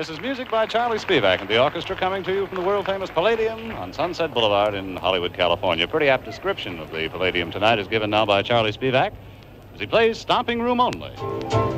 This is music by Charlie Spivak and the orchestra coming to you from the world-famous Palladium on Sunset Boulevard in Hollywood, California. Pretty apt description of the Palladium tonight is given now by Charlie Spivak as he plays Stomping Room Only.